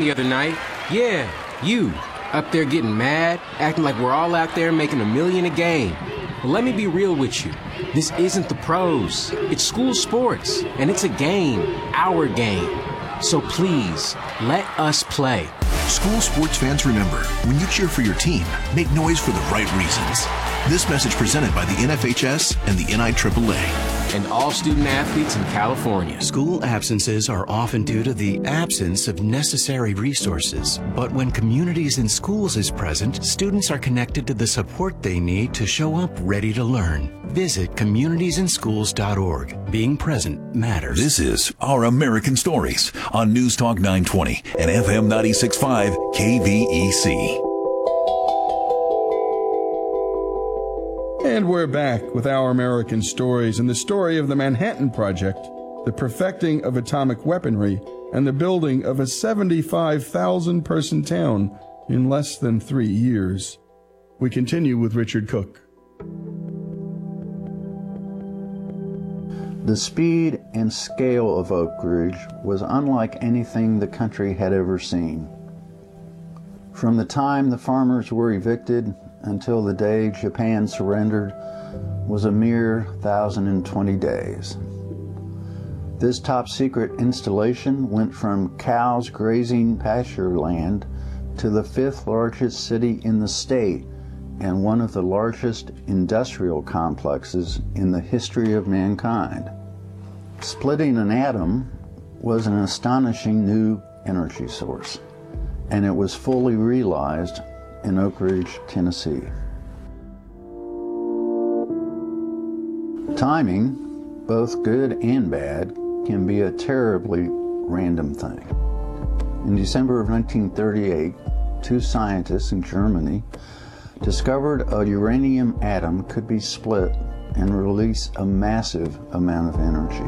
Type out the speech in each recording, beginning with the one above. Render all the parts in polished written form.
the other night. Yeah, you. Up there getting mad, acting like we're all out there making $1 million a game. Well, let me be real with you. This isn't the pros. It's school sports, and it's a game, our game. So please, let us play. School sports fans, remember, when you cheer for your team, make noise for the right reasons. This message presented by the NFHS and the NIAAA. And all student athletes in California. School absences are often due to the absence of necessary resources. But when Communities in Schools is present, students are connected to the support they need to show up ready to learn. Visit communitiesandschools.org. Being present matters. This is Our American Stories on News Talk 920 and FM 96.5 KVEC. And we're back with Our American Stories and the story of the Manhattan Project, the perfecting of atomic weaponry, and the building of a 75,000-person town in less than 3 years. We continue with Richard Cook. The speed and scale of Oak Ridge was unlike anything the country had ever seen. From the time the farmers were evicted until the day Japan surrendered was a mere 1,020 days. This top-secret installation went from cows grazing pasture land to the 5th largest city in the state and one of the largest industrial complexes in the history of mankind. Splitting an atom was an astonishing new energy source, and it was fully realized in Oak Ridge, Tennessee. Timing, both good and bad, can be a terribly random thing. In December of 1938, 2 scientists in Germany discovered a uranium atom could be split and release a massive amount of energy.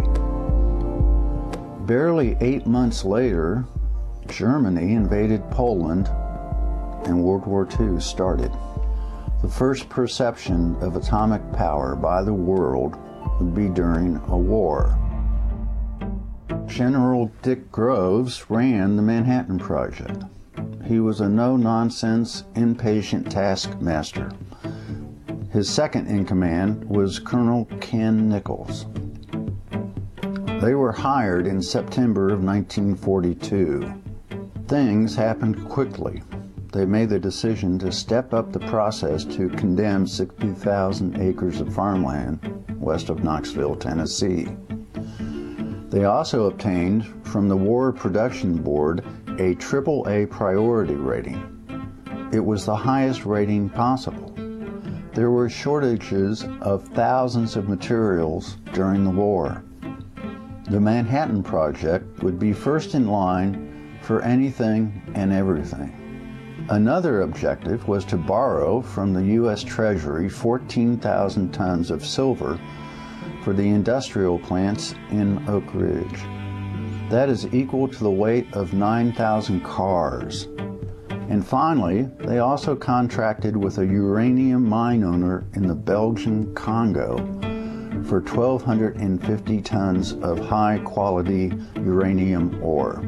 Barely 8 months later, Germany invaded Poland and World War II started. The first perception of atomic power by the world would be during a war. General Dick Groves ran the Manhattan Project. He was a no-nonsense, impatient taskmaster. His second in command was Colonel Ken Nichols. They were hired in September of 1942. Things happened quickly. They made the decision to step up the process to condemn 60,000 acres of farmland west of Knoxville, Tennessee. They also obtained from the War Production Board a AAA priority rating. It was the highest rating possible. There were shortages of thousands of materials during the war. The Manhattan Project would be first in line for anything and everything. Another objective was to borrow from the U.S. Treasury 14,000 tons of silver for the industrial plants in Oak Ridge. That is equal to the weight of 9,000 cars. And finally, they also contracted with a uranium mine owner in the Belgian Congo for 1,250 tons of high-quality uranium ore.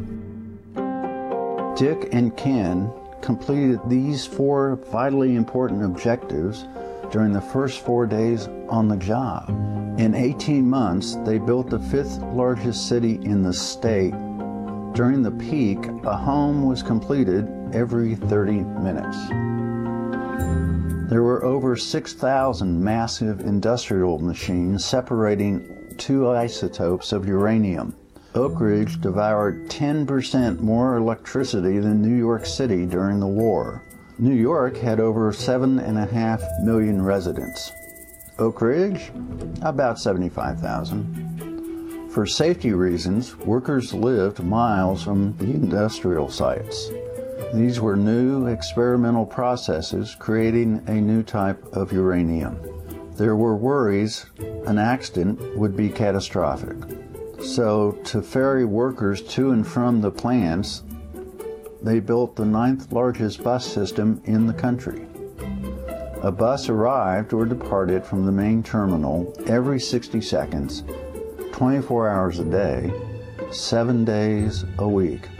Dick and Ken completed these 4 vitally important objectives during the first 4 days on the job. In 18 months, they built the 5th largest city in the state. During the peak, a home was completed every 30 minutes. There were over 6,000 massive industrial machines separating 2 isotopes of uranium. Oak Ridge devoured 10% more electricity than New York City during the war. New York had over 7.5 million residents. Oak Ridge, about 75,000. For safety reasons, workers lived miles from the industrial sites. These were new experimental processes creating a new type of uranium. There were worries an accident would be catastrophic. So, to ferry workers to and from the plants, they built the 9th largest bus system in the country. A bus arrived or departed from the main terminal every 60 seconds, 24 hours a day, 7 days a week.